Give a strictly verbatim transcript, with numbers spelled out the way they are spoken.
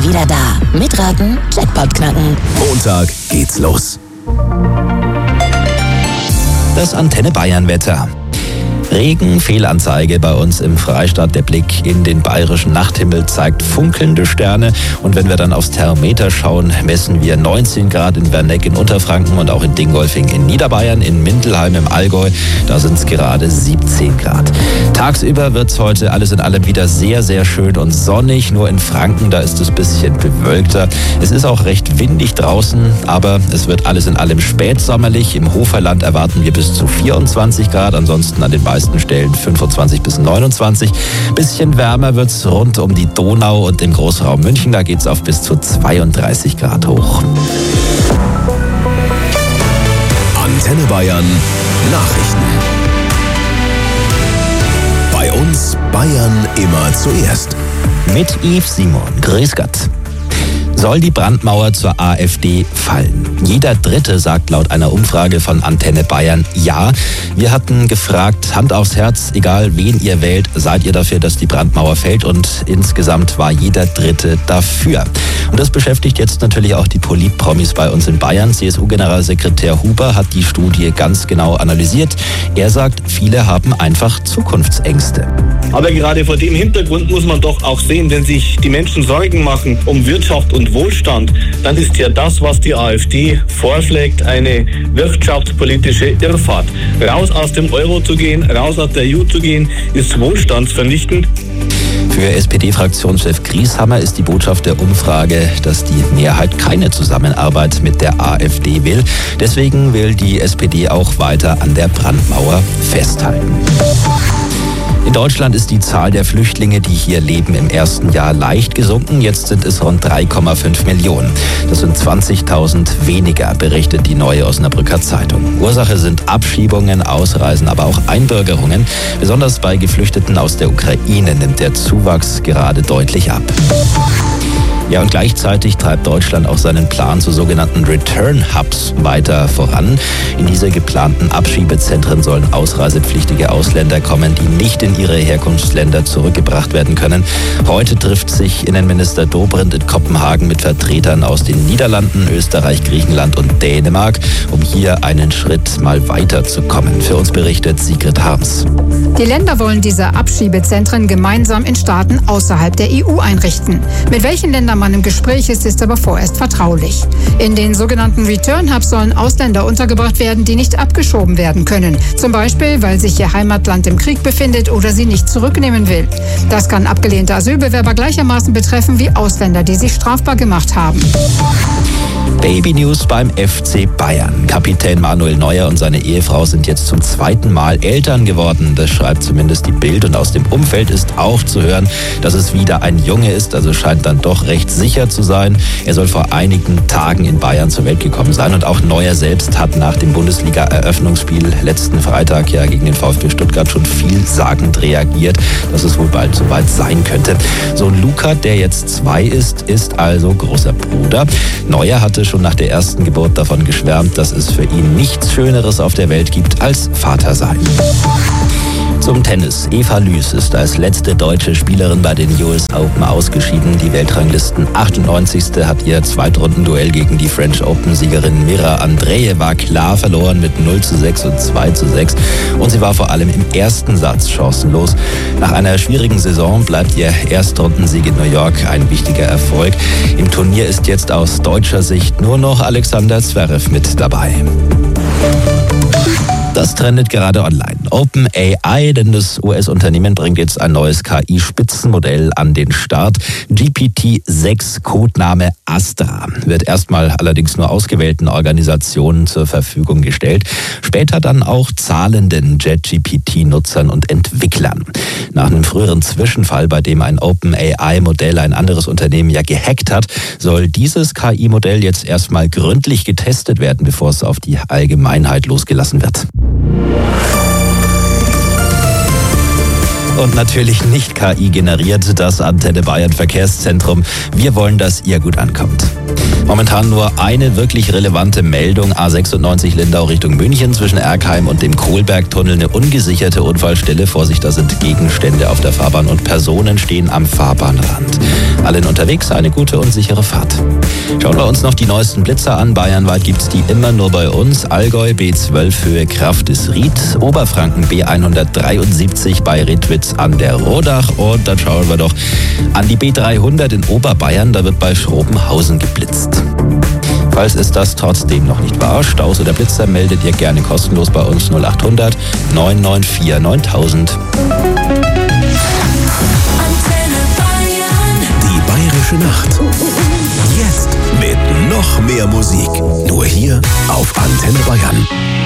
wieder da. Mitraten, Jackpot knacken. Montag geht's los. Das Antenne Bayern Wetter. Regen, Fehlanzeige bei uns im Freistaat. Der Blick in den bayerischen Nachthimmel zeigt funkelnde Sterne. Und wenn wir dann aufs Thermometer schauen, messen wir neunzehn Grad in Werneck in Unterfranken und auch in Dingolfing in Niederbayern, in Mindelheim im Allgäu. Da sind es gerade siebzehn Grad. Tagsüber wird es heute alles in allem wieder sehr, sehr schön und sonnig. Nur in Franken, da ist es ein bisschen bewölkter. Es ist auch recht windig draußen, aber es wird alles in allem spätsommerlich. Im Hoferland erwarten wir bis zu vierundzwanzig Grad. Ansonsten an den meisten Stellen fünfundzwanzig bis neunundzwanzig. Bisschen wärmer wird es rund um die Donau und im Großraum München. Da geht es auf bis zu zweiunddreißig Grad hoch. Antenne Bayern Nachrichten. Bei uns Bayern immer zuerst. Mit Yves Simon. Grüß Gott. Soll die Brandmauer zur AfD fallen? Jeder Dritte sagt laut einer Umfrage von Antenne Bayern ja. Wir hatten gefragt, Hand aufs Herz, egal wen ihr wählt, seid ihr dafür, dass die Brandmauer fällt? Und insgesamt war jeder Dritte dafür. Und das beschäftigt jetzt natürlich auch die Polit-Promis bei uns in Bayern. C S U-Generalsekretär Huber hat die Studie ganz genau analysiert. Er sagt, viele haben einfach Zukunftsängste. Aber gerade vor dem Hintergrund muss man doch auch sehen, wenn sich die Menschen Sorgen machen um Wirtschaft und Wohlstand, dann ist ja das, was die AfD vorschlägt, eine wirtschaftspolitische Irrfahrt. Raus aus dem Euro zu gehen, raus aus der E U zu gehen, ist wohlstandsvernichtend. Für S P D-Fraktionschef Grieshammer ist die Botschaft der Umfrage, dass die Mehrheit keine Zusammenarbeit mit der AfD will. Deswegen will die S P D auch weiter an der Brandmauer festhalten. In Deutschland ist die Zahl der Flüchtlinge, die hier leben, im ersten Jahr leicht gesunken. Jetzt sind es rund drei Komma fünf Millionen. Das sind zwanzigtausend weniger, berichtet die Neue Osnabrücker Zeitung. Ursache sind Abschiebungen, Ausreisen, aber auch Einbürgerungen. Besonders bei Geflüchteten aus der Ukraine nimmt der Zuwachs gerade deutlich ab. Ja, und gleichzeitig treibt Deutschland auch seinen Plan zu sogenannten Return-Hubs weiter voran. In diese geplanten Abschiebezentren sollen ausreisepflichtige Ausländer kommen, die nicht in ihre Herkunftsländer zurückgebracht werden können. Heute trifft sich Innenminister Dobrindt in Kopenhagen mit Vertretern aus den Niederlanden, Österreich, Griechenland und Dänemark, um hier einen Schritt mal weiterzukommen. Für uns berichtet Sigrid Harms. Die Länder wollen diese Abschiebezentren gemeinsam in Staaten außerhalb der E U einrichten. Mit welchen Ländern man im Gespräch ist, ist aber vorerst vertraulich. In den sogenannten Return-Hubs sollen Ausländer untergebracht werden, die nicht abgeschoben werden können. Zum Beispiel, weil sich ihr Heimatland im Krieg befindet oder sie nicht zurücknehmen will. Das kann abgelehnte Asylbewerber gleichermaßen betreffen wie Ausländer, die sich strafbar gemacht haben. Baby News beim F C Bayern. Kapitän Manuel Neuer und seine Ehefrau sind jetzt zum zweiten Mal Eltern geworden. Das schreibt zumindest die Bild. Und aus dem Umfeld ist auch zu hören, dass es wieder ein Junge ist. Also scheint dann doch recht sicher zu sein. Er soll vor einigen Tagen in Bayern zur Welt gekommen sein. Und auch Neuer selbst hat nach dem Bundesliga-Eröffnungsspiel letzten Freitag ja gegen den VfB Stuttgart schon vielsagend reagiert, dass es wohl bald soweit sein könnte. Sohn Luca, der jetzt zwei ist, ist also großer Bruder. Neuer hatte schon nach der ersten Geburt davon geschwärmt, dass es für ihn nichts Schöneres auf der Welt gibt als Vater sein. Zum Tennis. Eva Lüß ist als letzte deutsche Spielerin bei den U S Open ausgeschieden. Die Weltranglisten achtundneunzigste hat ihr Zweitrundenduell gegen die French Open-Siegerin Mira Andreeva klar verloren mit null zu sechs und zwei zu sechs. Und sie war vor allem im ersten Satz chancenlos. Nach einer schwierigen Saison bleibt ihr Erstrundensieg in New York ein wichtiger Erfolg. Im Turnier ist jetzt aus deutscher Sicht nur noch Alexander Zverev mit dabei. Das trendet gerade online. OpenAI, denn das U S-Unternehmen bringt jetzt ein neues K I-Spitzenmodell an den Start. G P T sechs, Codename Astra, wird erstmal allerdings nur ausgewählten Organisationen zur Verfügung gestellt. Später dann auch zahlenden JetGPT-Nutzern und Entwicklern. Nach einem früheren Zwischenfall, bei dem ein OpenAI-Modell ein anderes Unternehmen ja gehackt hat, soll dieses K I-Modell jetzt erstmal gründlich getestet werden, bevor es auf die Allgemeinheit losgelassen wird. Und natürlich nicht K I generiert, das Antenne Bayern Verkehrszentrum. Wir wollen, dass ihr gut ankommt. Momentan nur eine wirklich relevante Meldung. A sechsundneunzig Lindau Richtung München zwischen Erkheim und dem Kohlbergtunnel. Eine ungesicherte Unfallstelle. Vorsicht, da sind Gegenstände auf der Fahrbahn und Personen stehen am Fahrbahnrand. Allen unterwegs eine gute und sichere Fahrt. Schauen wir uns noch die neuesten Blitzer an. Bayernweit gibt's die immer nur bei uns. Allgäu B zwölf Höhe Kraft ist Ried. Oberfranken B hundertdreiundsiebzig bei Rittwitz an der Rodach. Und dann schauen wir doch an die B dreihundert in Oberbayern. Da wird bei Schrobenhausen geblitzt. Falls es das trotzdem noch nicht war, Staus oder Blitzer, meldet ihr gerne kostenlos bei uns null achthundert neun neun vier neuntausend. Die Bayerische Nacht. Jetzt mit noch mehr Musik. Nur hier auf Antenne Bayern.